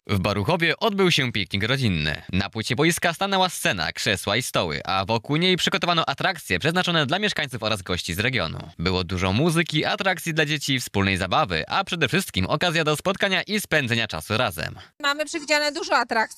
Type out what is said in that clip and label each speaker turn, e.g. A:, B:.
A: W Baruchowie odbył się piknik rodzinny. Na płycie boiska stanęła scena, krzesła i stoły, a wokół niej przygotowano atrakcje przeznaczone dla mieszkańców oraz gości z regionu. Było dużo muzyki, atrakcji dla dzieci, wspólnej zabawy, a przede wszystkim okazja do spotkania i spędzenia czasu razem.
B: Mamy przewidziane dużo atrakcji.